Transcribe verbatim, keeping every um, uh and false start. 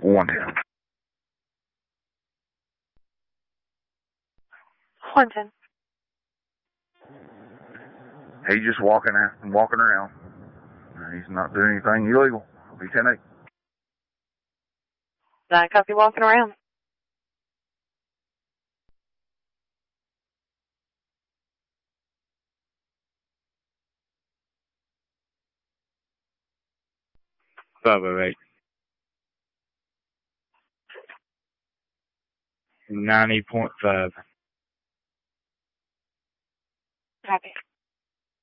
one ten. one ten. He's just walking out, walking around. He's not doing anything illegal. He'll be ten eight. nine copy, walking around. five oh eight. ninety point five. Copy.